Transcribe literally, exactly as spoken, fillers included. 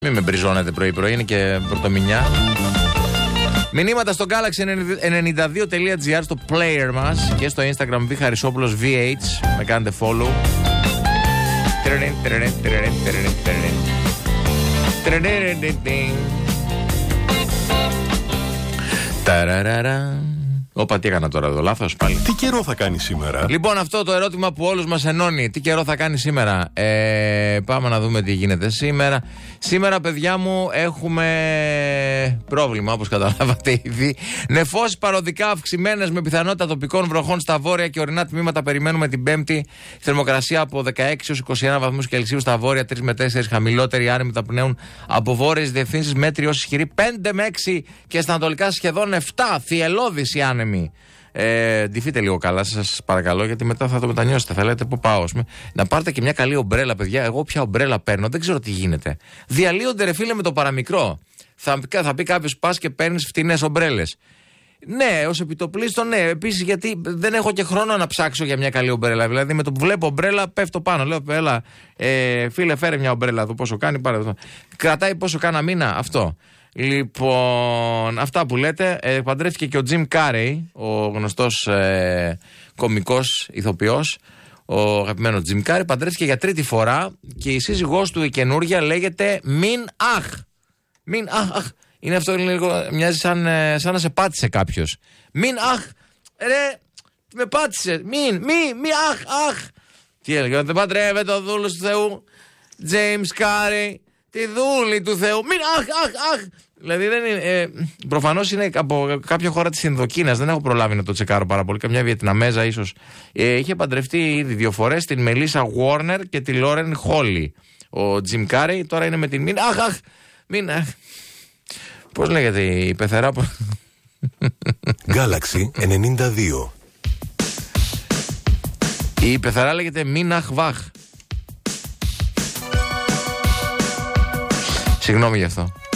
Μην με μπριζώνετε πρωί-πρωί, είναι και πρωτομηνιά. Μηνύματα στο Galaxy ενενήντα δύο τελεία τζι άρ στο player μας και στο Instagram βι Χαρισόπουλος βι έιτς. Με κάνετε follow. Ταραραρα. Όπα, τι έκανα τώρα εδώ, λάθος πάλι. Τι καιρό θα κάνει σήμερα? Λοιπόν, αυτό το ερώτημα που όλους μας ενώνει. Τι καιρό θα κάνει σήμερα? Ε, πάμε να δούμε τι γίνεται σήμερα. Σήμερα, παιδιά μου, έχουμε πρόβλημα, όπως καταλάβατε ήδη. Νεφώσεις παροδικά αυξημένες με πιθανότητα τοπικών βροχών στα βόρεια και ορεινά τμήματα. Περιμένουμε την Πέμπτη. Θερμοκρασία από δεκαέξι έως είκοσι ένα βαθμούς Κελσίου στα βόρεια, τρεις με τέσσερις χαμηλότεροι άνεμοι θα πνέουν από βόρειες διευθύνσεις, μέτρη ως ισχυρή πέντε με έξι και στα ανατολικά σχεδόν επτά. Θυελλώδης οι άνεμοι. Ε, ντυφείτε λίγο καλά, σας παρακαλώ, γιατί μετά θα το μετανιώσετε. Θα λέτε πού πάω. Να πάρετε και μια καλή ομπρέλα, παιδιά. Εγώ πια ομπρέλα παίρνω, δεν ξέρω τι γίνεται. Διαλύονται, ρε φίλε, με το παραμικρό. Θα, θα πει κάποιος, πας και παίρνεις φτηνές ομπρέλες. Ναι, ως επιτοπλίστων, ναι. Επίσης, γιατί δεν έχω και χρόνο να ψάξω για μια καλή ομπρέλα. Δηλαδή, με το που βλέπω ομπρέλα, πέφτω πάνω. Λέω, έλα, ε, φίλε, φέρε μια ομπρέλα εδώ. Πόσο κάνει, πάρε εδώ. Κρατάει πόσο κάνα μήνα αυτό. Λοιπόν, αυτά που λέτε. Ε, παντρεύτηκε και ο Jim Carrey, ο γνωστός ε, κωμικός ηθοποιός, ο αγαπημένος Jim Carrey. Παντρεύτηκε για τρίτη φορά και η σύζυγός του, η καινούργια, λέγεται Μην Αχ. Μην Αχ, αχ. Είναι αυτό, λίγο, μοιάζει σαν, σαν να σε πάτησε κάποιος. Μην Αχ, ρε, με πάτησε. Μην, μη, μη, αχ, αχ. Τι έλεγε, δεν παντρεύεται ο δούλος του Θεού, James Carrey. Τη δούλη του Θεού. Μην αχ, αχ, αχ. Δηλαδή δεν είναι. Ε, προφανώς είναι από κάποια χώρα της Ινδοκίνας. Δεν έχω προλάβει να το τσεκάρω πάρα πολύ. Καμιά Βιετναμέζα ίσως. Ε, είχε παντρευτεί ήδη δύο φορές την Μελίσσα Warner και τη Λόρεν Χόλι. Ο Jim Carrey τώρα είναι με την Μην αχ, αχ. Μην αχ. Πώς λέγεται η πεθερά που. Galaxy ενενήντα δύο. Η πεθερά λέγεται Μην αχ βαχ. Συγγνώμη γι' αυτό.